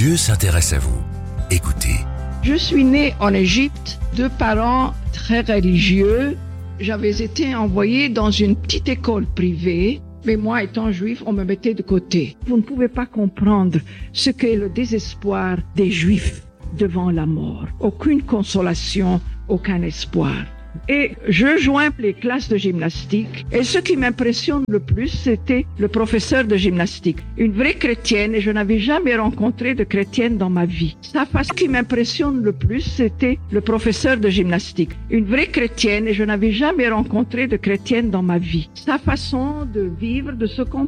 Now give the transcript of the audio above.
Dieu s'intéresse à vous. Écoutez. Je suis née en Égypte, de parents très religieux. J'avais été envoyée dans une petite école privée, mais moi, étant juif, on me mettait de côté. Vous ne pouvez pas comprendre ce qu'est le désespoir des Juifs devant la mort. Aucune consolation, aucun espoir. Et je joins les classes de gymnastique. Et ce qui m'impressionne le plus, c'était le professeur de gymnastique. Une vraie chrétienne, et je n'avais jamais rencontré de chrétienne dans ma vie. Ce qui m'impressionne le plus, c'était le professeur de gymnastique. Une vraie chrétienne, et je n'avais jamais rencontré de chrétienne dans ma vie. Sa façon de vivre, de se comporter,